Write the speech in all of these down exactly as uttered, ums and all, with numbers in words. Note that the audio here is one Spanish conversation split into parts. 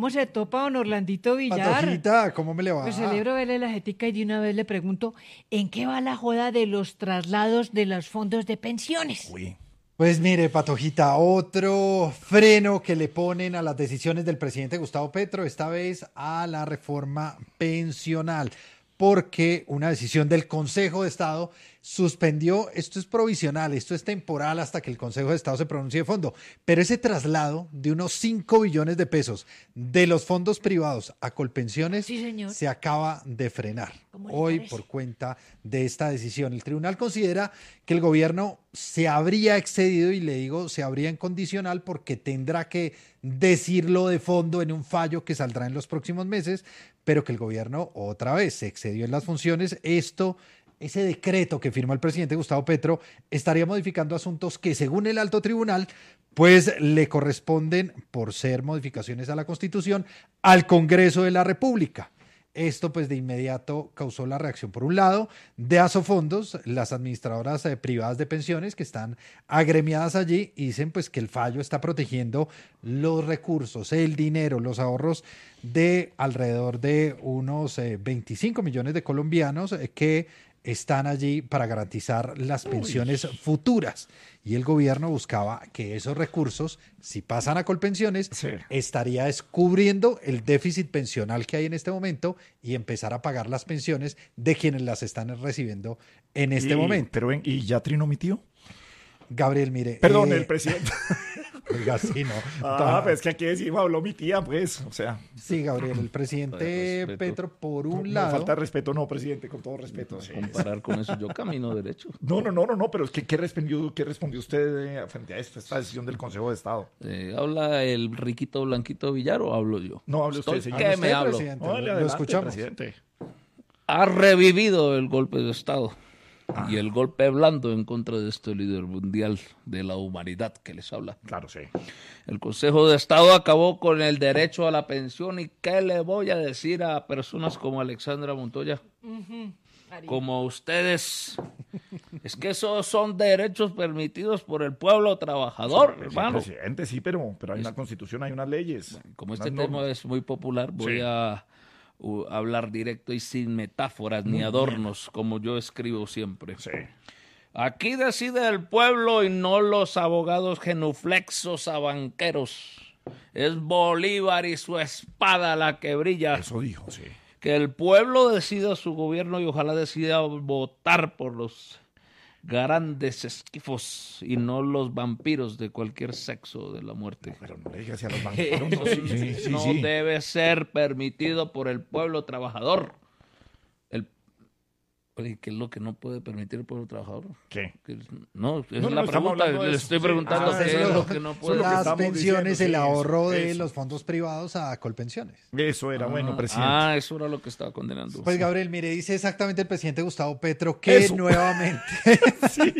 ¿Cómo se topa don Orlandito Villar? Patojita, ¿cómo me le va? Pues celebro verle la jetica y de una vez le pregunto, ¿en qué va la joda de los traslados de los fondos de pensiones? Uy. Pues mire, Patojita, otro freno que le ponen a las decisiones del presidente Gustavo Petro, esta vez a la reforma pensional, porque una decisión del Consejo de Estado suspendió, esto es provisional, esto es temporal hasta que el Consejo de Estado se pronuncie de fondo, pero ese traslado de unos cinco billones de pesos de los fondos privados a Colpensiones sí, señor, se acaba de frenar hoy por cuenta de esta decisión. El tribunal considera que el gobierno se habría excedido, y le digo se habría en condicional porque tendrá que decirlo de fondo en un fallo que saldrá en los próximos meses, pero que el gobierno otra vez se excedió en las funciones. Esto Ese decreto que firmó el presidente Gustavo Petro estaría modificando asuntos que, según el alto tribunal, pues le corresponden, por ser modificaciones a la Constitución, al Congreso de la República. Esto pues de inmediato causó la reacción, por un lado, de Asofondos, las administradoras eh, privadas de pensiones que están agremiadas allí, y dicen pues que el fallo está protegiendo los recursos, el dinero, los ahorros de alrededor de unos eh, veinticinco millones de colombianos eh, que están allí para garantizar las pensiones Uy. futuras. Y el gobierno buscaba que esos recursos, si pasan a Colpensiones, sí. estaría descubriendo el déficit pensional que hay en este momento y empezar a pagar las pensiones de quienes las están recibiendo en este y, momento. Pero, ¿y ya trinó mi tío? Gabriel, mire. Perdón, eh, el presidente. Oiga, sí, ¿no? Ah, pues es que aquí encima habló mi tía, pues, o sea. Sí, Gabriel, el presidente Petro, por un no, lado... No, falta de respeto, no, presidente, con todo respeto. Sí, comparar con eso, yo camino derecho. No, no, no, no, no, pero es que ¿qué respondió, qué respondió usted eh, frente a esto, esta decisión del Consejo de Estado? Eh, ¿Habla el riquito Blanquito Villar o hablo yo? No, hable usted, señor. ¿Qué usted, me hablo? Presidente, no, lo, adelante, lo escuchamos. Presidente. Ha revivido el golpe de Estado. Ah. Y el golpe blando en contra de este líder mundial de la humanidad que les habla. Claro, sí. El Consejo de Estado acabó con el derecho a la pensión. ¿Y qué le voy a decir a personas como Alexandra Montoya? Uh-huh. Como ustedes. Es que esos son derechos permitidos por el pueblo trabajador, sí, hermano. Presidente, sí, pero, pero hay es, una constitución, hay unas leyes. Como este tema normas. es muy popular, voy sí. a... hablar directo y sin metáforas ni adornos, como yo escribo siempre. Sí. Aquí decide el pueblo y no los abogados genuflexos a banqueros. Es Bolívar y su espada la que brilla. Eso dijo, sí. Que el pueblo decida su gobierno y ojalá decida votar por los grandes esquifos y no los vampiros de cualquier sexo de la muerte. No, pero no le digas a los vampiros. No, sí, sí, sí, no sí. debe ser permitido por el pueblo trabajador. El... Oye, ¿qué es lo que no puede permitir el pueblo trabajador? ¿Qué? No, esa no, es la no, pregunta. Le estoy sí. preguntando ah, qué eso, es lo que no puede. Las que pensiones, diciendo, el ahorro sí, de eso. los fondos privados a Colpensiones. Eso era ah, bueno, presidente. Ah, eso era lo que estaba condenando. Pues Gabriel, mire, dice exactamente el presidente Gustavo Petro que eso. nuevamente sí.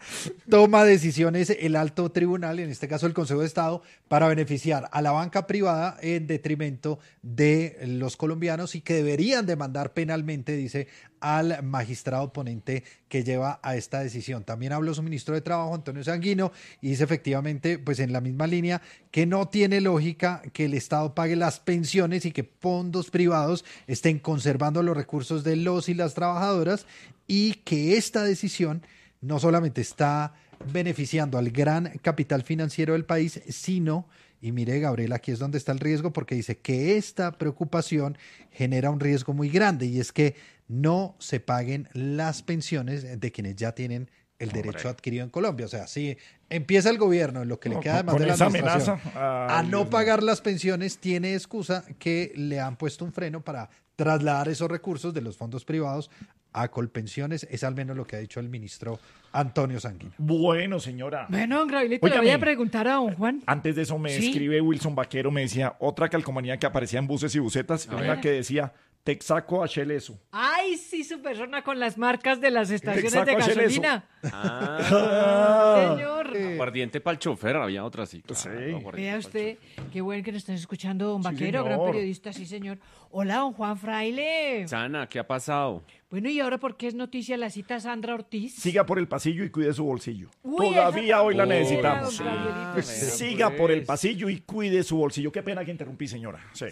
toma decisiones el alto tribunal, en este caso el Consejo de Estado, para beneficiar a la banca privada en detrimento de los colombianos y que deberían demandar penalmente, dice, al magistrado ponente que lleva a esta decisión. También habló su ministro de Trabajo, Antonio Sanguino, y dice efectivamente, pues en la misma línea, que no tiene lógica que el Estado pague las pensiones y que fondos privados estén conservando los recursos de los y las trabajadoras, y que esta decisión no solamente está beneficiando al gran capital financiero del país, sino, y mire Gabriel, aquí es donde está el riesgo, porque dice que esta preocupación genera un riesgo muy grande, y es que no se paguen las pensiones de quienes ya tienen el Hombre. derecho adquirido en Colombia. O sea, si empieza el gobierno en lo que no, le queda además de la administración amenaza, a no pagar las pensiones, tiene excusa que le han puesto un freno para trasladar esos recursos de los fondos privados a Colpensiones. Es al menos lo que ha dicho el ministro Antonio Sanguino. Bueno, señora. Bueno, Gabrielito, le voy a preguntar a don Juan. Antes de eso me ¿Sí? escribe Wilson Vaquero, me decía, otra calcomanía que aparecía en buses y busetas, a una ver. que decía, Texaco Acheleso. Ay, sí, su persona con las marcas de las estaciones Texaco de gasolina. Ah, señor. Aguardiente para el chofer, había otra sí. Claro, sí. Vea usted, qué bueno que nos están escuchando, don Vaquero, sí, gran periodista, sí, señor. Hola, don Juan Fraile. Sana, ¿qué ha pasado? Bueno, ¿y ahora por qué es noticia la cita Sandra Ortiz? Siga por el pasillo y cuide su bolsillo. Uy, Todavía hoy la oh, necesitamos. Sí. Pues, siga pues. por el pasillo y cuide su bolsillo. Qué pena que interrumpí, señora. Sí.